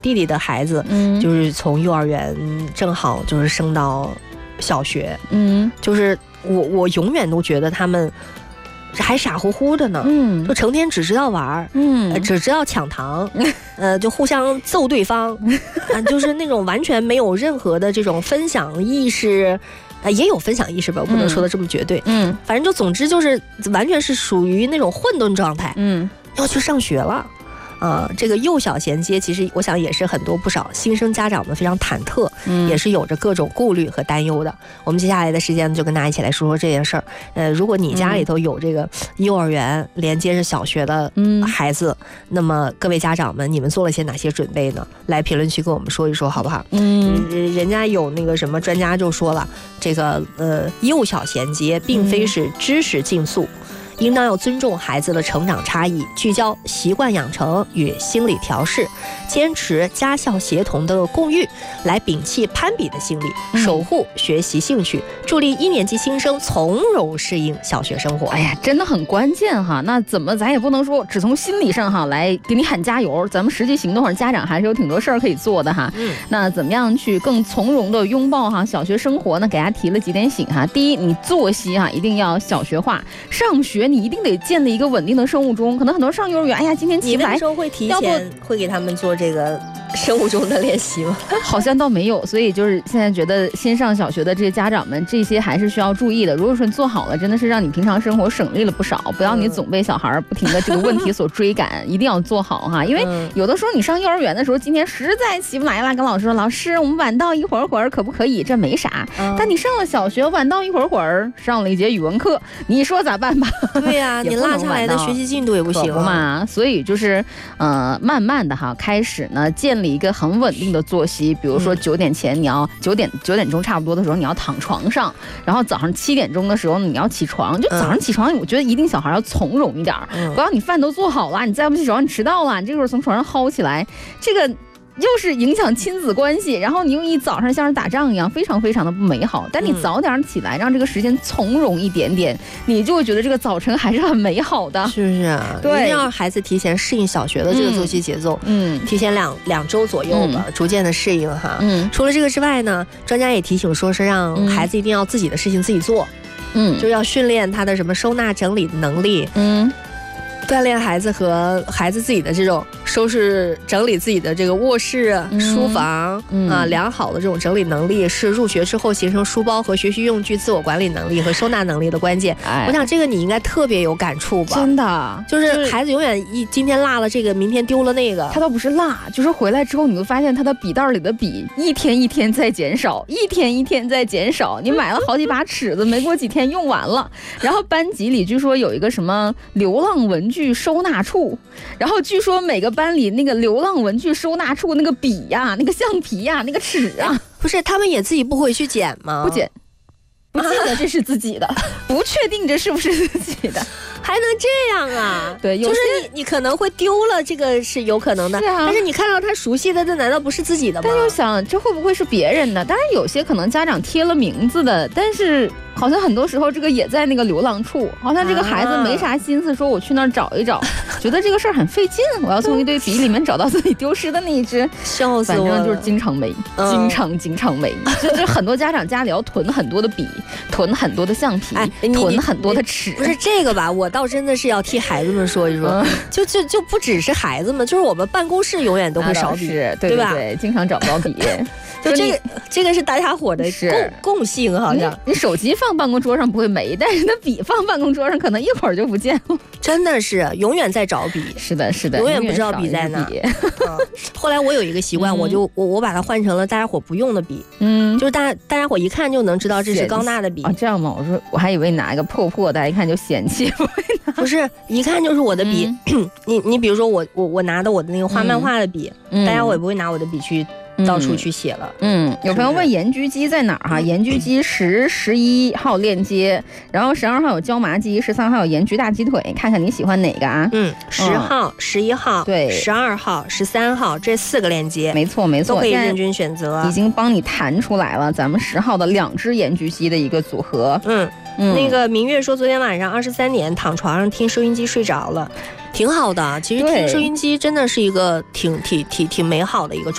弟弟的孩子，就是从幼儿园正好就是升到小学，就是我永远都觉得他们还傻乎乎的呢，就成天只知道玩，只知道抢糖，就互相揍对方，就是那种完全没有任何的这种分享意识。也有分享意识吧，我不能说的这么绝对。反正就总之就是完全是属于那种混沌状态。要去上学了。这个幼小衔接，其实我想也是很多不少新生家长们非常忐忑，也是有着各种顾虑和担忧的。我们接下来的时间就跟大家一起来说说这件事儿。如果你家里头有这个幼儿园连接着小学的孩子，那么各位家长们，你们做了些哪些准备呢？来评论区跟我们说一说，好不好？人家有那个什么专家就说了，这个幼小衔接并非是知识竞速。应当要尊重孩子的成长差异，聚焦习惯养成与心理调试，坚持家校协同的共育，来摒弃攀比的心理，守护学习兴趣，助力1年级新生从容适应小学生活。 哎呀，真的很关键哈。那怎么咱也不能说只从心理上哈来给你喊加油，咱们实际行动上家长还是有挺多事儿可以做的哈。那怎么样去更从容的拥抱哈小学生活呢？给大家提了几点醒哈。第一，你作息哈一定要小学化，上学你一定得建立一个稳定的生物钟。可能很多上幼儿园，哎呀，今天起不来， 你那时候会提前会给他们做这个生物钟的练习吗？ 好像倒没有，所以就是现在觉得新上小学的这些家长们，这些还是需要注意的。如果说你做好了，真的是让你平常生活省力了不少。不要你总被小孩不停的这个问题所追赶，一定要做好哈。因为有的时候你上幼儿园的时候，今天实在起不来了，跟老师说，老师我们晚到一会儿可不可以？这没啥。但你上了小学，晚到一会儿，上了一节语文课，你说咋办吧？ 对呀，你落下来的学习进度也不行嘛。所以就是慢慢的哈，开始呢建立一个很稳定的作息。比如说9点前你要9点钟差不多的时候你要躺床上，然后早上7点钟的时候你要起床。就早上起床，我觉得一定小孩要从容一点，不要你饭都做好了，你再不起床你迟到了，你这个时候从床上薅起来，这个又是影响亲子关系，然后你又一早上像是打仗一样，非常非常的不美好。但你早点起来，让这个时间从容一点点，你就会觉得这个早晨还是很美好的， 是不是啊？对，一定要让孩子提前适应小学的这个作息节奏，提前两周左右吧，逐渐的适应哈。除了这个之外呢，专家也提醒说是让孩子一定要自己的事情自己做，就要训练他的什么收纳整理的能力，锻炼孩子和孩子自己的这种收拾整理自己的这个卧室、书房良好的这种整理能力是入学之后形成书包和学习用具自我管理能力和收纳能力的关键。我想这个你应该特别有感触吧？ 真的， 就是孩子永远今天落了这个，明天丢了那个。 他倒不是落，就是回来之后你会发现他的笔袋里的笔一天一天在减少，一天一天在减少。你买了好几把尺子，没过几天用完了。然后班级里据说有一个什么流浪文具收纳处，然后据说每个班里那个流浪文具收纳处那个笔呀、那个橡皮呀、那个尺啊， 不是他们也自己不回去捡吗？ 不捡，不记得这是自己的，不确定这是不是自己的， 还能这样啊？ 对， 就是你可能会丢了，这个是有可能的。但是你看到他熟悉的，这难道不是自己的吗？ 但又想这会不会是别人的？当然有些可能家长贴了名字的，但是好像很多时候这个也在那个流浪处，好像这个孩子没啥心思说我去那儿找一找，觉得这个事儿很费劲，我要从一堆笔里面找到自己丢失的那一支， 笑死我了。 反正就是经常没，经常没，就是很多家长家里要囤很多的笔，囤很多的橡皮，囤很多的尺。 不是这个吧？我倒真的是要替孩子们说一说，就不只是孩子们，就是我们办公室永远都会少笔， 对吧？ 对，经常找不到笔。 就这个是大家伙的共性，好像你手机放办公桌上不会没，但是那笔放办公桌上可能一会儿就不见了。 真的是永远在找笔， 是的， 永远不知道笔在哪。后来我有一个习惯，我把它换成了大家伙不用的笔，就是大家伙一看就能知道这是高娜的笔。 这样吗？我还以为拿一个破的，一看就嫌弃， 不是，一看就是我的笔。你比如说我拿的我的那个画漫画的笔，大家伙也不会拿我的笔去到处去写了。 有朋友问盐焗鸡在哪儿哈？盐焗鸡10、11号链接，然后12号有椒麻鸡，13号有盐焗大鸡腿，看看你喜欢哪个啊 ？10号、11号、 对 12号、13号这4个链接， 没错， 都可以任君选择。 已经帮你弹出来了，咱们10号的2只盐焗鸡的一个组合。 那个明月说昨天晚上23点躺床上听收音机睡着了，挺好的。其实听收音机真的是一个挺美好的一个状态。